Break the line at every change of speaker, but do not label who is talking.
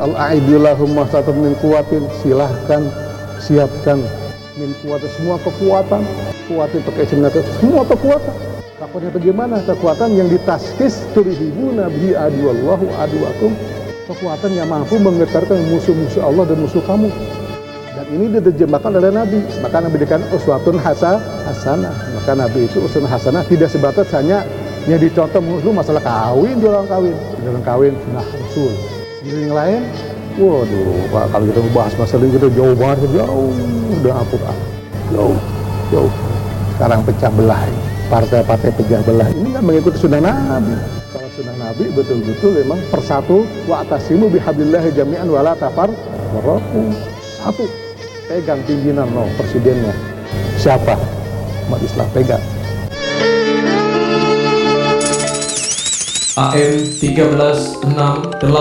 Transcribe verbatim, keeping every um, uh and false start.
al-aidulahum mastata'tum min quwwatin, silahkan siapkan min quwwatin, semua kekuatan, kuatin pakai sebenarnya semua kekuatan. Takutnya bagaimana? Kekuatan yang ditaskis turhibuna bihi aduwallahu aduwakum, kekuatan yang mampu menggetarkan musuh-musuh Allah dan musuh kamu. Dan ini diterjemahkan oleh Nabi. Maka Nabi dikatakan uswatun hasanah. Maka Nabi itu uswatun hasanah tidak sebatas hanya yang dicontoh muslim masalah kawin, orang kawin, orang kawin, nah Rasul. Yang lain, waduh, Pak, kalau kita membahas masalah itu jauh banget, jauh, udah Al-Quran, jauh, jauh. Sekarang pecah belah, partai-partai pecah belah ini kan mengikuti sunnah Nabi. Kalau sunnah Nabi betul-betul memang persatu, wa atasimu bihablillahi jami'an wala tafarraqu. Satu, pegang pimpinan, no, presidennya. Siapa? Umat Islam, pegang.
A M seribu tiga ratus enam puluh delapan